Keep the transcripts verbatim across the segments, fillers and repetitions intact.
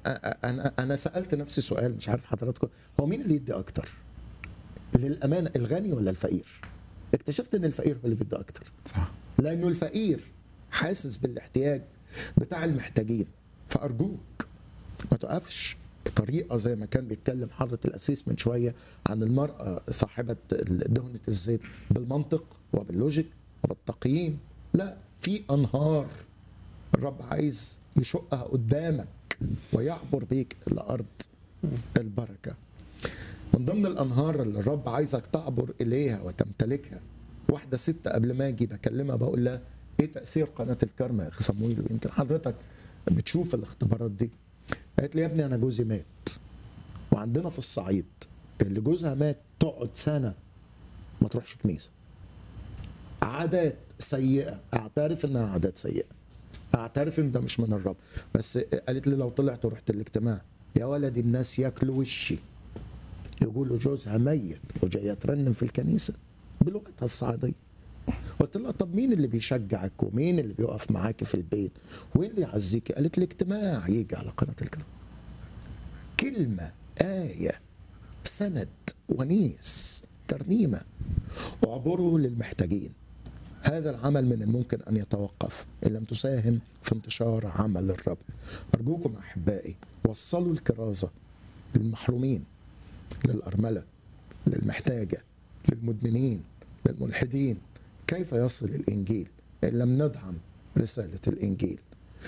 انا انا سالت نفسي سؤال، مش عارف حضراتكم، هو مين اللي يدي اكتر للامانه، الغني ولا الفقير؟ اكتشفت ان الفقير هو اللي بيدي اكتر، صح. لانه الفقير حاسس بالاحتياج بتاع المحتاجين. فارجوك ما تقفش بطريقه زي ما كان بيتكلم حضره القسيس من شويه عن المراه صاحبه دهنه الزيت، بالمنطق وباللوجيك وبالتقييم. لا، في انهار الرب عايز يشقها قدامك ويعبر بيك لارض البركه. من ضمن الانهار اللي الرب عايزك تعبر اليها وتمتلكها، واحده ست قبل ما اجي بكلمها بقول لها ايه تاثير قناه الكرمه يا اخي صمويل، ويمكن حضرتك بتشوف الاختبارات دي. قالت لي يا ابني انا جوزي مات، وعندنا في الصعيد اللي جوزها مات تقعد سنه ما تروحش كنيسه. عادات سيئه، اعترف انها عادات سيئه، اعترف ان ده مش من الرب، بس قالت لي لو طلعت ورحت الاجتماع يا ولدي الناس ياكلوا وشي، يقولوا جوزها ميت وجايه ترنم في الكنيسه بلغتها الصعيديه. قلت لها طب مين اللي بيشجعك ومين اللي بيقف معاك في البيت وين اللي يعزيكي؟ قالت لي اجتماع يجي على قناه الكلام، كلمه، ايه، سند، ونيس، ترنيمه، اعبروا للمحتاجين. هذا العمل من الممكن أن يتوقف إن لم تساهم في انتشار عمل الرب. أرجوكم أحبائي وصلوا الكرازة للمحرومين، للأرملة، للمحتاجة، للمدمنين، للملحدين. كيف يصل الإنجيل إن لم ندعم رسالة الإنجيل؟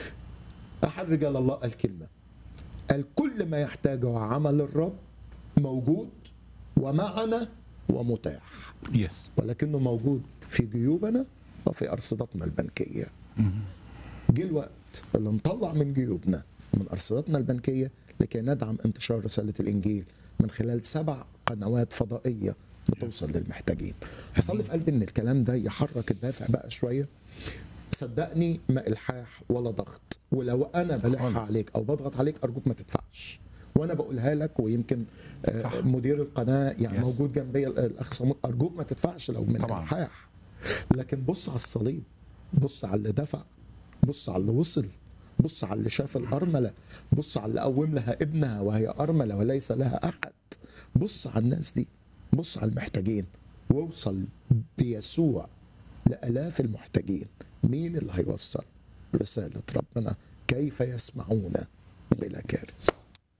أحد رجال الله قال كلمة، قال كل ما يحتاجه عمل الرب موجود ومعنا ومتاح، yes. ولكنه موجود في جيوبنا وفي أرصدتنا البنكية. جه الوقت اللي نطلع من جيوبنا ومن أرصدتنا البنكية لكي ندعم انتشار رسالة الإنجيل من خلال سبع قنوات فضائية بتوصل yes. للمحتاجين. أصلي في قلبي إن الكلام ده يحرك الدافع بقى شوية. صدقني ما إلحاح ولا ضغط، ولو أنا بلح عليك أو بضغط عليك أرجوك ما تدفعش، وانا بقولها لك، ويمكن صح. مدير القناه يعني yes. موجود جنبي الاخ صمود، ارجوك ما تدفعش لو من الحاح، لكن بص على الصليب، بص على اللي دفع، بص على اللي وصل، بص على اللي شاف الارمله، بص على اللي قوم لها ابنها وهي ارمله وليس لها احد، بص على الناس دي، بص على المحتاجين، واوصل بيسوع لالاف المحتاجين. مين اللي هيوصل رساله ربنا؟ كيف يسمعون بلا كارث؟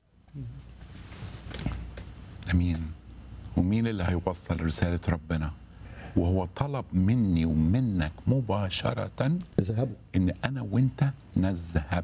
امين. ومين اللي هيوصل رساله ربنا؟ وهو طلب مني ومنك مباشره اذهبوا، ان انا وانت نذهب.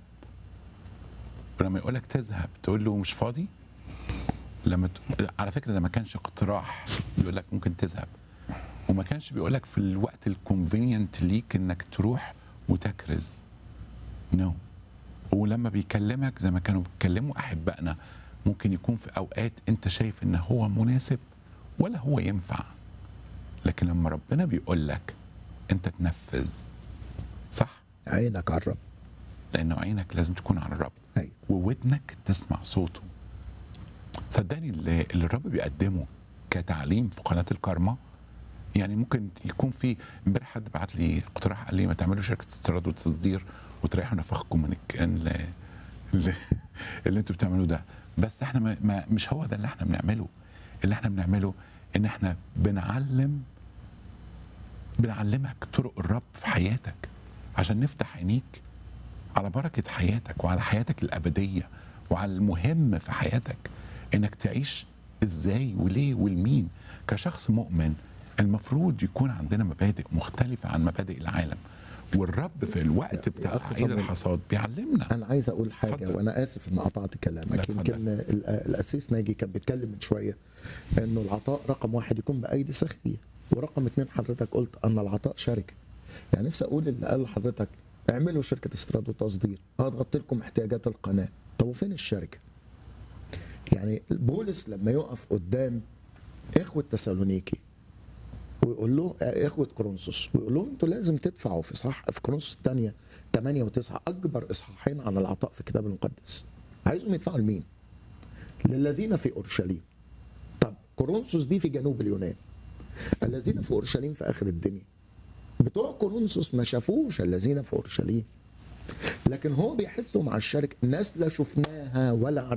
ولما يقول لك تذهب تقول له مش فاضي. لما ت... على فكره ده ما كانش اقتراح، بيقول لك ممكن تذهب، وما كانش بيقول لك في الوقت الكونفينينت ليك انك تروح وتكرز. نو no. ولما بيكلمك زي ما كانوا بيتكلموا احبائنا، ممكن يكون في اوقات انت شايف ان هو مناسب ولا هو ينفع، لكن لما ربنا بيقول لك انت تنفذ. صح؟ عينك على الرب، لانه عينك لازم تكون على الرب أي. وودنك تسمع صوته. صدقني اللي, اللي الرب بيقدمه كتعليم في قناه الكارما، يعني ممكن يكون في امبارح حد بعت لي اقتراح، قال لي ما تعملوا شركه استيراد وتصدير وتريحوا نفخكم من اللي, اللي, اللي انتوا بتعملوه ده. بس احنا ما ما مش هو ده اللي احنا بنعمله. اللي احنا بنعمله ان احنا بنعلم بنعلمك طرق الرب في حياتك عشان نفتح عينيك على بركه حياتك وعلى حياتك الابديه وعلى المهم في حياتك، انك تعيش ازاي وليه والمين. كشخص مؤمن المفروض يكون عندنا مبادئ مختلفه عن مبادئ العالم، والرب في الوقت بتاع عيد الحصاد بيعلمنا. انا عايز اقول حاجه فضل. وانا اسف ان قطعت كلامك. يمكن القسيس ناجي كان بيتكلم من شويه انه العطاء رقم واحد يكون بايدي سخيه، ورقم اثنين حضرتك قلت ان العطاء شركه. يعني نفسي اقول اللي قال لحضرتك اعملوا شركه استيراد وتصدير هتغطي لكم احتياجات القناه، طب وفين الشركه؟ يعني بولس لما يقف قدام اخوه تسالونيكي ويقول له اخوه كورنثوس ويقول لهم انتوا لازم تدفعوا في صح في كورنثوس الثانيه ثمانية وتسعة، اكبر اصحاحين عن العطاء في الكتاب المقدس. عايزهم يدفعوا لمين؟ للذين في اورشليم. طب كورنثوس دي في جنوب اليونان، الذين في اورشليم في اخر الدنيا. بتوع كورنثوس ما شافوش الذين في اورشليم، لكن هو بيحسوا مع الشركه، الناس لا شفناها ولا